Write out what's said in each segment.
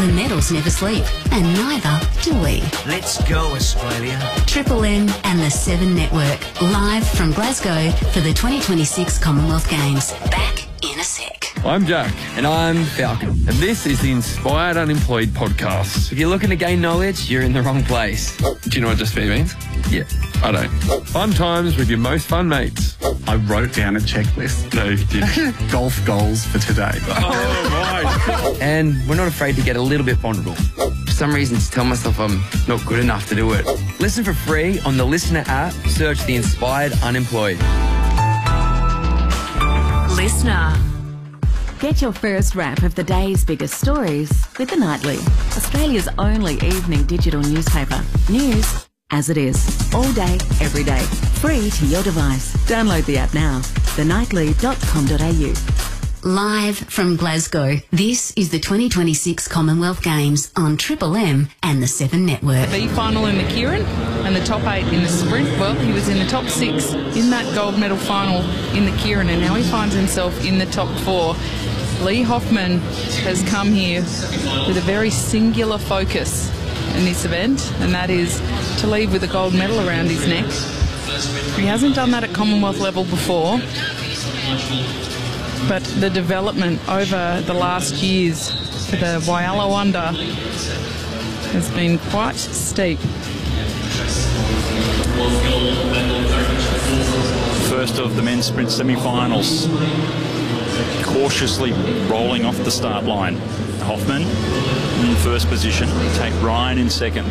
The medals never sleep, and neither do we. Let's go, Australia. Triple M and the 7 Network, live from Glasgow for the 2026 Commonwealth Games. Back in a sec. I'm Jack. And I'm Falcon. And this is the Inspired Unemployed podcast. If you're looking to gain knowledge, you're in the wrong place. Do you know what just be means? Yeah. I don't. Fun times with your most fun mates. I wrote down a checklist. No, you didn't. Golf goals for today. Oh, right. And we're not afraid to get a little bit vulnerable. For some reason, to tell myself I'm not good enough to do it. Listen for free on the Listener app. Search the Inspired Unemployed. Listener. Get your first wrap of the day's biggest stories with The Nightly, Australia's only evening digital newspaper. News as it is, all day, every day, free to your device. Download the app now, thenightly.com.au. Live from Glasgow, this is the 2026 Commonwealth Games on Triple M and the 7 Network. B final in the Keirin and the top 8 in the sprint. Well, he was in the top 6 in that gold medal final in the Keirin, and now he finds himself in the top 4. Lee Hoffman has come here with a very singular focus in this event, and that is to leave with a gold medal around his neck. He hasn't done that at Commonwealth level before, but the development over the last years for the Whyalla Wonder has been quite steep. First of the men's sprint semi-finals, cautiously rolling off the start line. Hoffman in first position, Tate Ryan in second.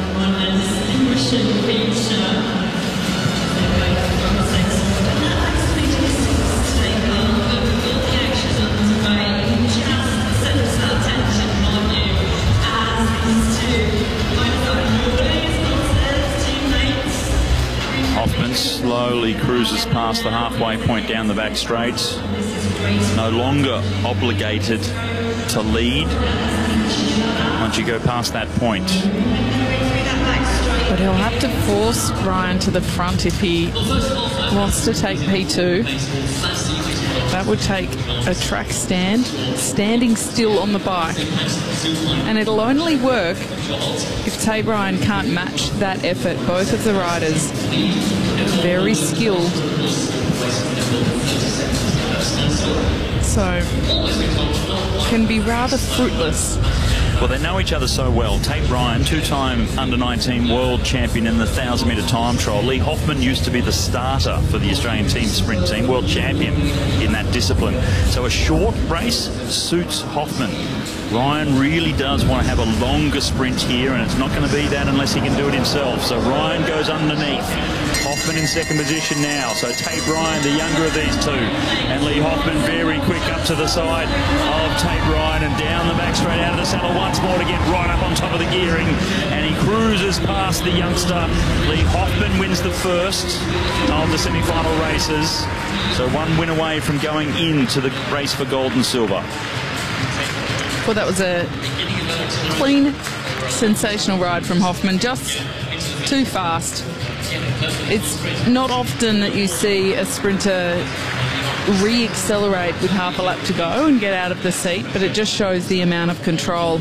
Hoffman slowly cruises past the halfway point down the back straight. No longer obligated to lead once you go past that point. But he'll have to force Ryan to the front if he wants to take P2. That would take a track stand, standing still on the bike. And it'll only work if Tate Ryan can't match that effort. Both of the riders very skilled. So can be rather fruitless. Well, they know each other so well. Tate Ryan, two-time under-19 world champion in the 1,000-metre time trial. Lee Hoffman used to be the starter for the Australian team sprint team, world champion in that discipline. So a short race suits Hoffman. Ryan really does want to have a longer sprint here, and it's not going to be that unless he can do it himself. So Ryan goes underneath. Hoffman in second position now. So Tate Ryan, the younger of these two. And Lee Hoffman very quick up to the side of Tate Ryan and down the back straight out of the saddle once more to get right up on top of the gearing. And he cruises past the youngster. Lee Hoffman wins the first of the semi-final races. So one win away from going into the race for gold and silver. Well, that was a clean, sensational ride from Hoffman. Just too fast. It's not often that you see a sprinter re-accelerate with half a lap to go and get out of the seat, but it just shows the amount of control.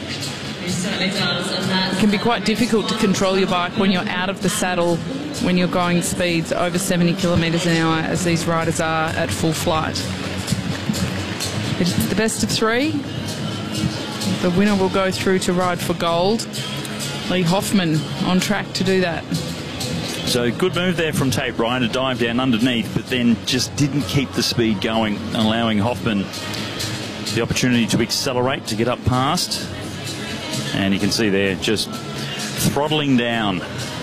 It can be quite difficult to control your bike when you're out of the saddle, when you're going speeds over 70 kilometres an hour, as these riders are at full flight. It's the best of 3. The winner will go through to ride for gold. Lee Hoffman on track to do that. So good move there from Tate Ryan to dive down underneath, but then just didn't keep the speed going, allowing Hoffman the opportunity to accelerate, to get up past. And you can see there, just throttling down.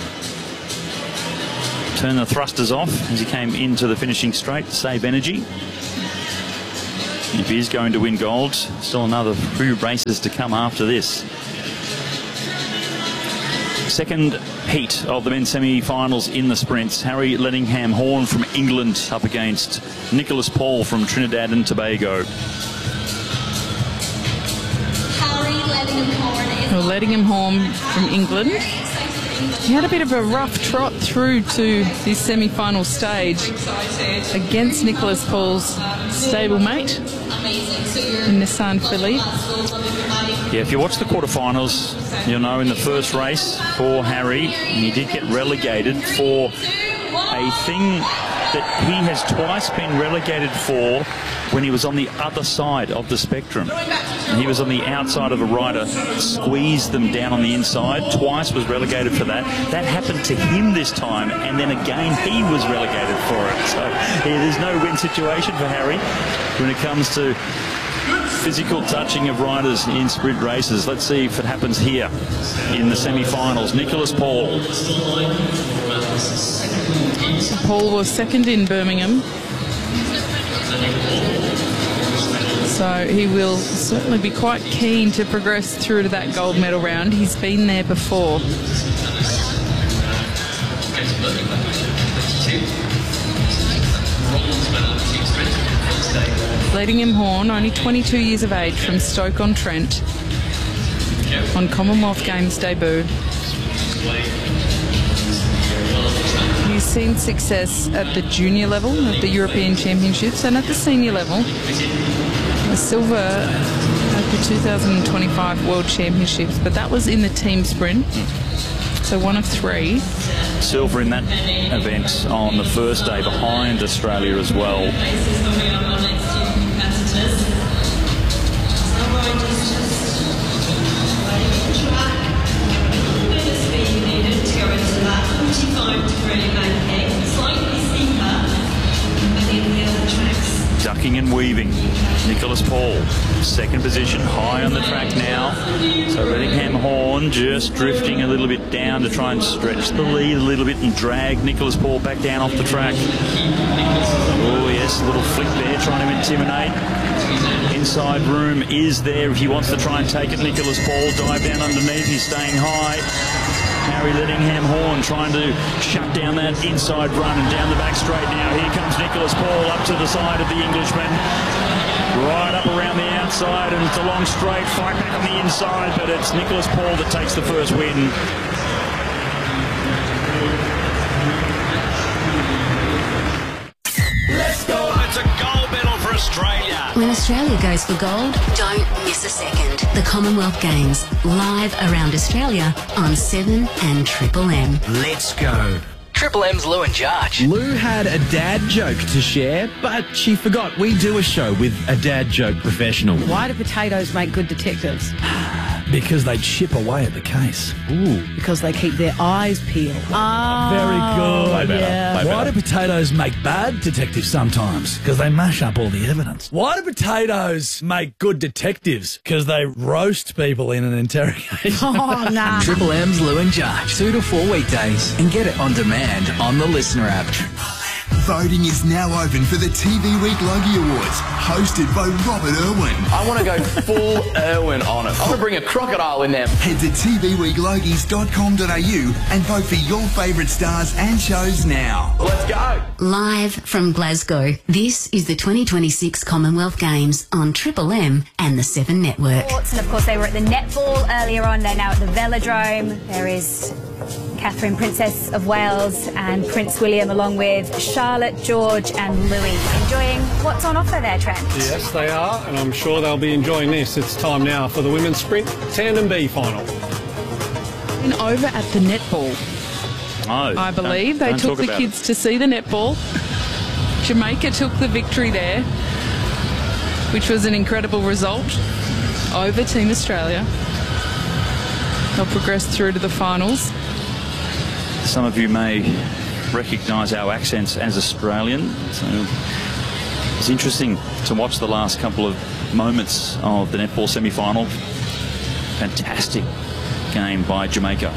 Turn the thrusters off as he came into the finishing straight to save energy. If he is going to win gold, still another few races to come after this. Second heat of the men's semi-finals in the sprints. Harry Lettingham Horn from England up against Nicholas Paul from Trinidad and Tobago. Well, Lettingham Horn from England. He had a bit of a rough trot through to this semi-final stage against Nicholas Paul's stablemate. in Nissan Philippe. Yeah, if you watch the quarterfinals, you'll know in the first race for Harry, he did get relegated for a thing that he has twice been relegated for when he was on the other side of the spectrum. He was on the outside of a rider, squeezed them down on the inside, twice was relegated for that. That happened to him this time, and then again he was relegated for it. So yeah, there's no win situation for Harry when it comes to physical touching of riders in sprint races. Let's see if it happens here in the semi-finals. Nicholas Paul. Paul was second in Birmingham, so he will certainly be quite keen to progress through to that gold medal round. He's been there before. Leading him Horn, only 22 years of age, from Stoke-on-Trent, on Commonwealth Games debut. He's seen success at the junior level at the European Championships and at the senior level. A silver at the 2025 World Championships, but that was in the team sprint. So one of three. Silver in that event on the first day behind Australia as well. Ducking and weaving. Nicholas Paul, second position, high on the track now. So Redingham Horn just drifting a little bit down to try and stretch the lead a little bit and drag Nicholas Paul back down off the track. Oh yes, a little flick there, trying to intimidate. Inside room is there if he wants to try and take it. Nicholas Paul dive down underneath, he's staying high. Harry Redingham Horn trying to shut down that inside run and down the back straight now. Here comes Nicholas Paul up to the side of the Englishman. Right up around the outside, and it's a long straight fight back on the inside, but it's Nicholas Paul that takes the first win. Let's go. It's a gold medal for Australia. When Australia goes for gold, don't miss a second. The Commonwealth Games, live around Australia on 7 and Triple M. Let's go. Triple M's Lou and Jarge. Lou had a dad joke to share, but she forgot we do a show with a dad joke professional. Why do potatoes make good detectives? Because they chip away at the case. Ooh. Because they keep their eyes peeled. Ah, very good. Yeah. Why do potatoes make bad detectives sometimes? Because they mash up all the evidence. Why do potatoes make good detectives? Because they roast people in an interrogation. Oh, nah. Triple M's Lou and Jarge. 2 to 4 weekdays. And get it on demand on the Listener app. Voting is now open for the TV Week Logie Awards, hosted by Robert Irwin. I want to go full Irwin on it. I want to bring a crocodile in there. Head to tvweeklogies.com.au and vote for your favourite stars and shows now. Let's go. Live from Glasgow, this is the 2026 Commonwealth Games on Triple M and the 7 Network. And of course they were at the netball earlier on, they're now at the velodrome. There is Catherine, Princess of Wales, and Prince William, along with Charlotte, George and Louis. Enjoying what's on offer there, Trent? Yes, they are, and I'm sure they'll be enjoying this. It's time now for the women's sprint Tandem B final. And over at the netball, I believe they took the kids to see the netball. Jamaica took the victory there, which was an incredible result over Team Australia. They'll progress through to the finals. Some of you may recognise our accents as Australian. So it's interesting to watch the last couple of moments of the netball semi-final. Fantastic game by Jamaica.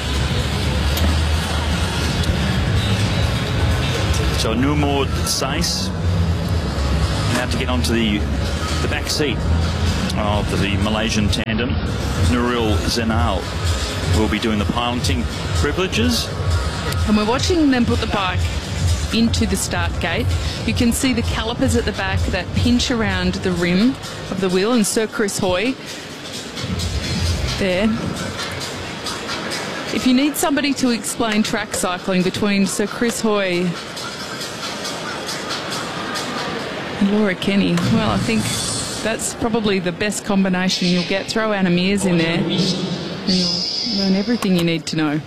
So Numord Sais now to get onto the back seat of the Malaysian tandem. Nurul Zainal will be doing the piloting privileges. And we're watching them put the bike into the start gate. You can see the calipers at the back that pinch around the rim of the wheel, and Sir Chris Hoy there. If you need somebody to explain track cycling between Sir Chris Hoy and Laura Kenny, well, I think That's probably the best combination you'll get. Throw Anna Mears in there and you'll learn everything you need to know.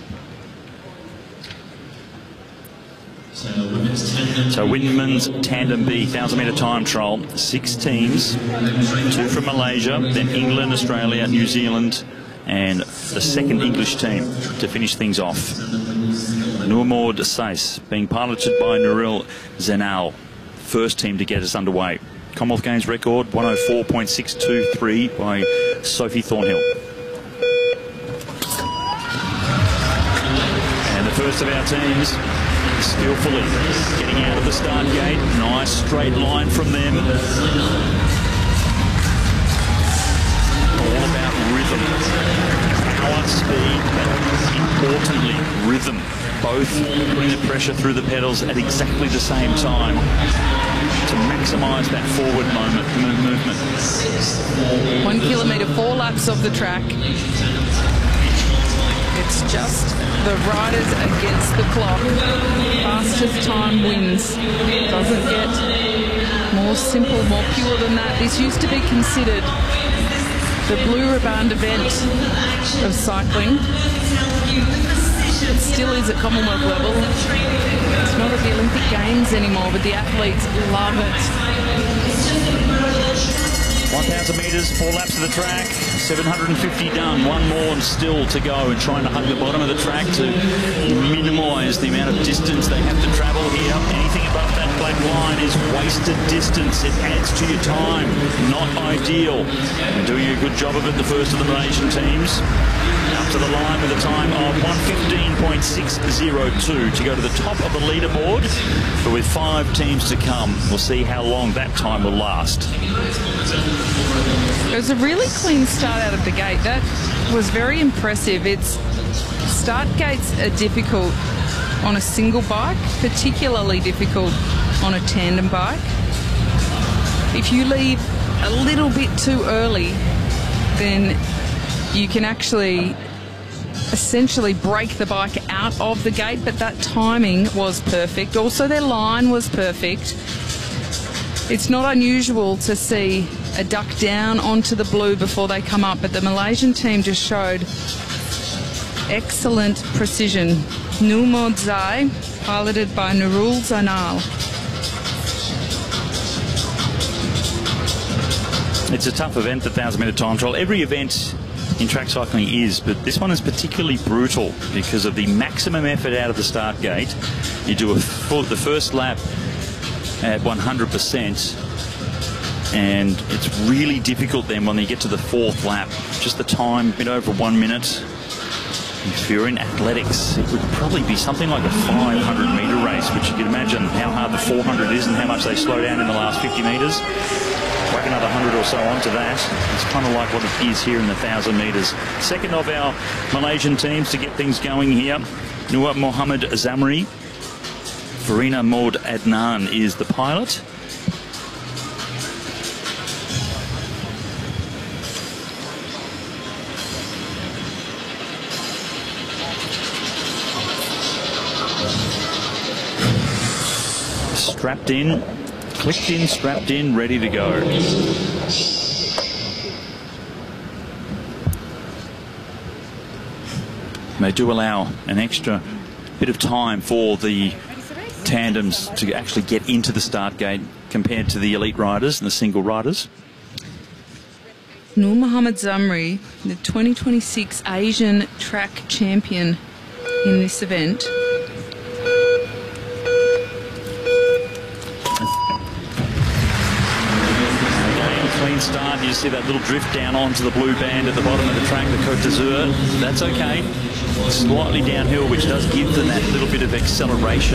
So women's tandem B 1,000-metre time trial, 6 teams, 2 from Malaysia, then England, Australia, New Zealand, and the second English team to finish things off. Nurmod Sais being piloted by Nurul Zenal, first team to get us underway. Commonwealth Games record 104.623 by Sophie Thornhill. And the first of our teams skillfully getting out of the start gate. Nice straight line from them. All about rhythm. Power, speed, but importantly, rhythm. Both putting the pressure through the pedals at exactly the same time to maximise that forward movement. 1 kilometre, 4 laps of the track. It's just the riders against the clock. Fastest time wins. Doesn't get more simple, more pure than that. This used to be considered the blue riband event of cycling. It still is at Commonwealth level. It's not at the Olympic Games anymore, but the athletes love it. 1,000 metres, 4 laps of the track, 750 done, 1 more and still to go, and trying to hug the bottom of the track to minimise the amount of distance they have to travel here. Anything above that black line is wasted distance. It adds to your time. Not ideal. And doing a good job of it, the first of the Malaysian teams. Up to the line with a time of 1:15.602 to go to the top of the leaderboard. But with 5 teams to come, we'll see how long that time will last. It was a really clean start out of the gate. That was very impressive. Start gates are difficult on a single bike, particularly difficult on a tandem bike. If you leave a little bit too early, then you can actually essentially break the bike out of the gate, but that timing was perfect. Also, their line was perfect. It's not unusual to see a duck down onto the blue before they come up, but the Malaysian team just showed excellent precision. Nurmod Zai, piloted by Nurul Zainal. It's a tough event, the 1,000-metre time trial. Every event in track cycling is, but this one is particularly brutal because of the maximum effort out of the start gate. You do the first lap at 100%, and it's really difficult then when you get to the 4th lap. Just the time, a bit over 1 minute. If you're in athletics, it would probably be something like a 500-metre race, which you can imagine how hard the 400 is and how much they slow down in the last 50 metres. Whack another 100 or so onto that. It's kind of like what it is here in the 1,000 metres. Second of our Malaysian teams to get things going here, Nur Mohammed Zamri. Farina Maud Adnan is the pilot. Strapped in, clicked in, strapped in, ready to go. They do allow an extra bit of time for the tandems to actually get into the start gate compared to the elite riders and the single riders. Nur Mohammed Zamri, the 2026 Asian track champion in this event. Clean start. You see that little drift down onto the blue band at the bottom of the track, the Côte d'Azur. That's okay. Slightly downhill, which does give them that little bit of acceleration.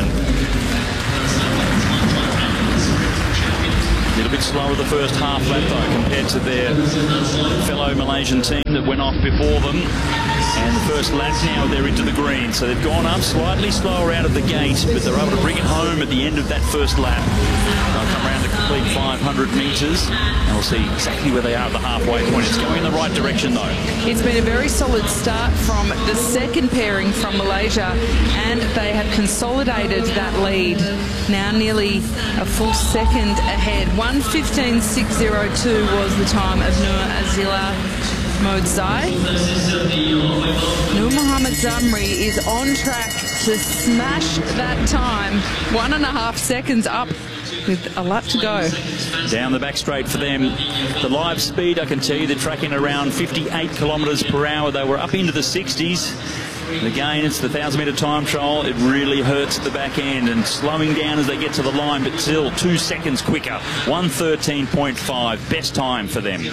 A little bit slower the first half lap though compared to their fellow Malaysian team that went off before them. And the first lap now, they're into the green. So they've gone up slightly slower out of the gate, but they're able to bring it home at the end of that first lap. They'll come around to complete 500 metres, and we'll see exactly where they are at the halfway point. It's going in the right direction, though. It's been a very solid start from the second pairing from Malaysia, and they have consolidated that lead. Now nearly a full second ahead. 1:15.602 was the time of Nur Azila Modzai. Nur Muhammad Zamri is on track to smash that time. 1.5 seconds up with a lap to go. Down the back straight for them. The live speed, I can tell you, they're tracking around 58 kilometres per hour. They were up into the 60s. Again, it's the 1,000-metre time trial. It really hurts at the back end and slowing down as they get to the line, but still 2 seconds quicker. 1:13.5, best time for them.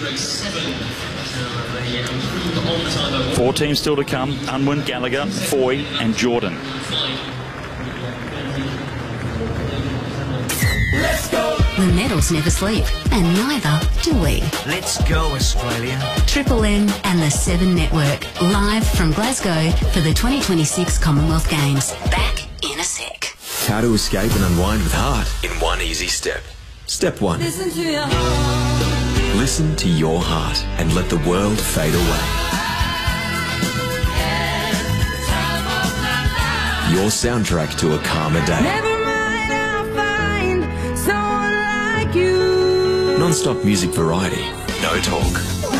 4 teams still to come: Unwin, Gallagher, Foy and Jordan. Let's go. The medals never sleep, and neither do we. Let's go, Australia. Triple M and the 7 Network, live from Glasgow for the 2026 Commonwealth Games. Back in a sec. How to escape and unwind with heart in one easy step. Step 1. Listen to your heart. Listen to your heart and let the world fade away. Your soundtrack to a calmer day. Never mind, I'll find someone like you. Non-stop music variety, no talk.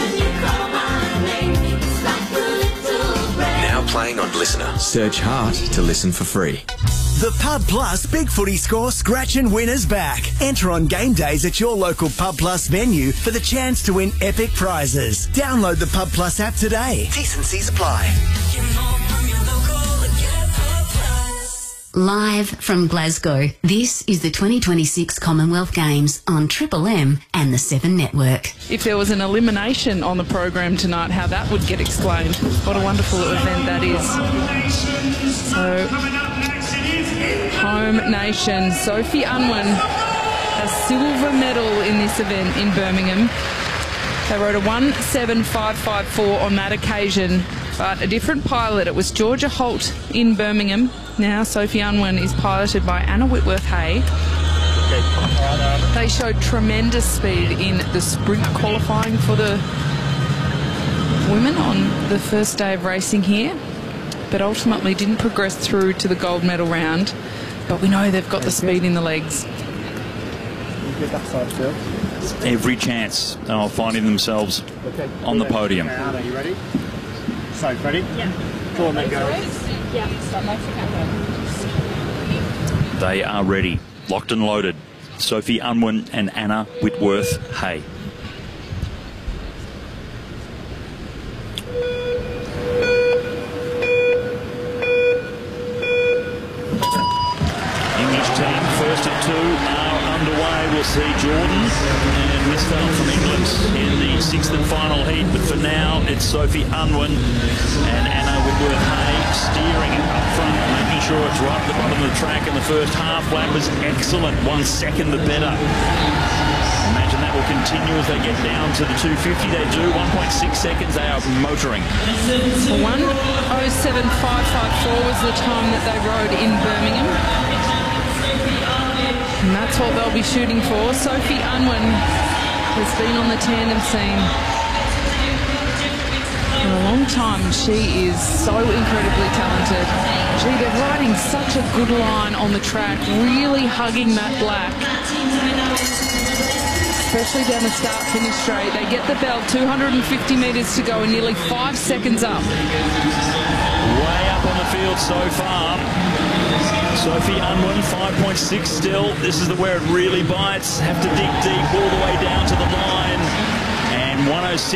Now playing on Listener. Search Heart to listen for free. The Pub Plus Big Footy Score Scratch and Winner's back. Enter on game days at your local Pub Plus venue for the chance to win epic prizes. Download the Pub Plus app today. T&Cs apply. Live from Glasgow, this is the 2026 Commonwealth Games on Triple M and the 7 Network. If there was an elimination on the program tonight, how that would get explained. What a wonderful event that is. So, home nation, Sophie Unwin, a silver medal in this event in Birmingham. They rode a 1:7.554 on that occasion, but a different pilot. It was Georgia Holt in Birmingham. Now Sophie Unwin is piloted by Anna Whitworth-Hay. They showed tremendous speed in the sprint qualifying for the women on the first day of racing here, but ultimately didn't progress through to the gold medal round. But we know they've got the speed in the legs. Every chance of finding themselves on the podium. Are you ready? So, ready? Yeah. Go on, then go. Yeah, start motion camera. They are ready, locked and loaded. Sophie Unwin and Anna Whitworth-Hay. English team, first of 2 are underway. We'll see Jordan and Misfeld from England in the 6th and final heat. But for now, it's Sophie Unwin and Anna Whitworth-Hay steering it up front, making sure it's right at the bottom of the track. And the first half lap was excellent, 1 second the better. Imagine that will continue as they get down to the 250. They do 1.6 seconds. They are motoring. 1:07.554 was the time that they rode in Birmingham. And that's what they'll be shooting for. Sophie Unwin has been on the tandem scene for a long time. She is so incredibly talented. Gee, they're riding such a good line on the track, really hugging that black. Especially down the start-finish straight. They get the belt, 250 metres to go and nearly 5 seconds up. Way up on the field so far. Sophie Unwin, 5.6 still. This is where it really bites. Have to dig deep all the way down to the line. And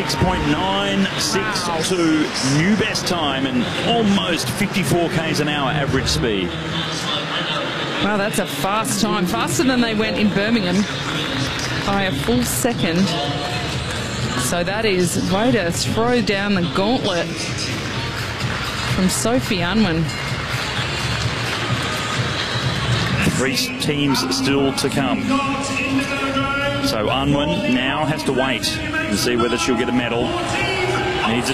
106.962, new best time and almost 54 k's an hour average speed. Wow, that's a fast time. Faster than they went in Birmingham by a full second. So that is way to throw down the gauntlet from Sophie Unwin. 3 teams still to come. So Unwin now has to wait and see whether she'll get a medal. Needs a